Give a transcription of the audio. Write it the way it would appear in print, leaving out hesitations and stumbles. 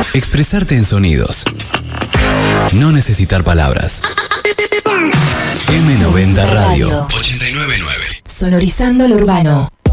Expresarte en sonidos. No necesitar palabras. M90 Radio 89.9. Sonorizando lo urbano.